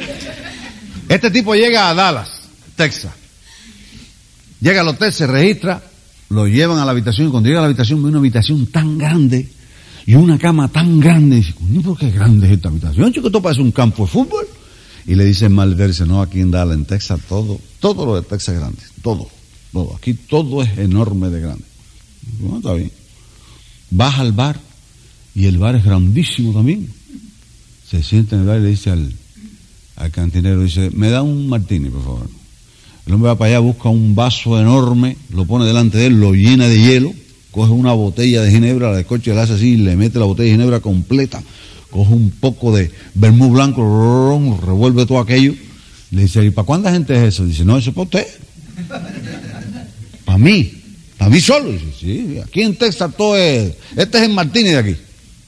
Este tipo llega a Dallas, Texas. Llega al hotel, se registra, lo llevan a la habitación y cuando llega a la habitación ve una habitación tan grande y una cama tan grande. Y dice, coño, ¿por qué grande es esta habitación? Chico, esto parece un campo de fútbol. Y le dice el maletero, dice, no, aquí en Dallas, en Texas, todo lo de Texas es grande. Todo. Aquí todo es enorme de grande. Bueno, está bien. Baja al bar y el bar es grandísimo también. Se sienta en el bar y le dice al cantinero, dice, me da un martini, por favor. El hombre va para allá, busca un vaso enorme, lo pone delante de él, lo llena de hielo, coge una botella de ginebra, la descorcha y la hace así, le mete la botella de ginebra completa, coge un poco de vermú blanco, revuelve todo aquello, le dice, ¿y para cuánta gente es eso? Dice, no, eso es para usted. Para mí solo. Dice, sí, aquí en Texas todo es, este es el martini de aquí.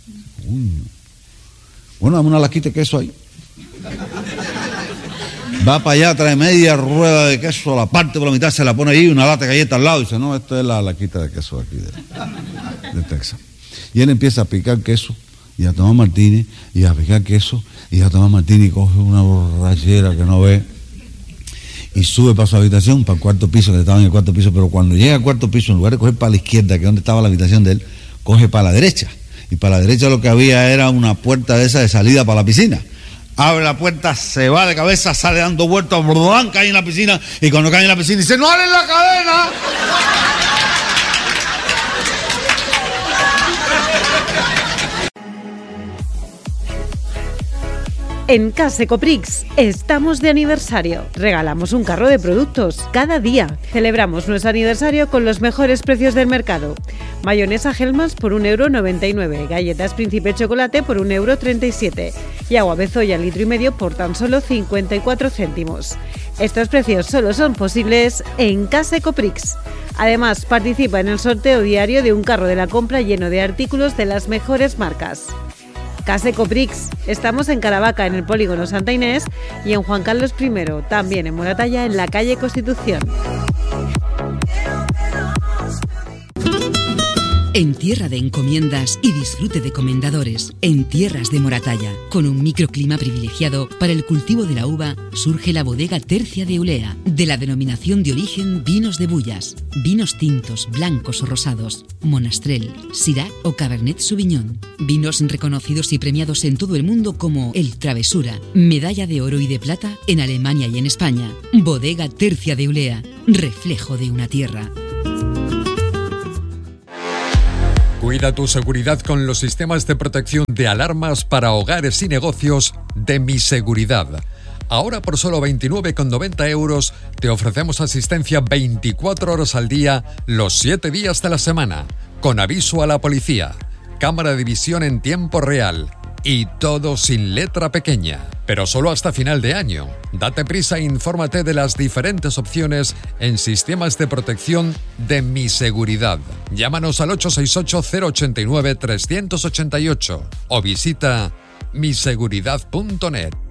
Bueno, dame una laquita de queso ahí. Va para allá, trae media rueda de queso, la parte por la mitad, se la pone ahí, una lata de galleta al lado, y dice, no, esto es la laquita de queso aquí de Texas. Y él empieza a picar queso, y a tomar martini, y a picar queso, y a tomar martini, y coge una borrachera que no ve, y sube para su habitación, para el cuarto piso, que estaba en el cuarto piso, pero cuando llega al cuarto piso, en lugar de coger para la izquierda, que es donde estaba la habitación de él, coge para la derecha, y para la derecha lo que había era una puerta de esa de salida para la piscina. Abre la puerta, se va de cabeza, sale dando vueltas, cae en la piscina, y cuando cae en la piscina dice, ¡no abren la cadena! En Casecoprix estamos de aniversario. Regalamos un carro de productos cada día. Celebramos nuestro aniversario con los mejores precios del mercado. Mayonesa Hellmann's por 1,99 €, galletas Príncipe Chocolate por 1,37 € y agua Bezoya litro y medio por tan solo 54 céntimos. Estos precios solo son posibles en Casecoprix. Además, participa en el sorteo diario de un carro de la compra lleno de artículos de las mejores marcas. Casecoprix. Estamos en Caravaca, en el polígono Santa Inés, y en Juan Carlos I, también en Moratalla, en la calle Constitución. En tierra de encomiendas y disfrute de comendadores, en tierras de Moratalla, con un microclima privilegiado para el cultivo de la uva, surge la bodega Tercia de Eulea, de la denominación de origen Vinos de Bullas, vinos tintos, blancos o rosados, Monastrell, Syrah o Cabernet Sauvignon, vinos reconocidos y premiados en todo el mundo como el Travesura, medalla de oro y de plata en Alemania y en España. Bodega Tercia de Eulea, reflejo de una tierra. Cuida tu seguridad con los sistemas de protección de alarmas para hogares y negocios de Mi Seguridad. Ahora por solo 29,90 € te ofrecemos asistencia 24 horas al día, los 7 días de la semana, con aviso a la policía, cámara de visión en tiempo real y todo sin letra pequeña. Pero solo hasta final de año. Date prisa e infórmate de las diferentes opciones en sistemas de protección de Mi Seguridad. Llámanos al 868-089-388 o visita miseguridad.net.